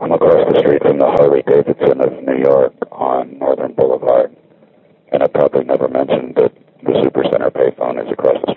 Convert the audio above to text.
I'm across the street from the Harley Davidson of New York on Northern Boulevard. And I probably never mentioned that the Supercenter payphone is across the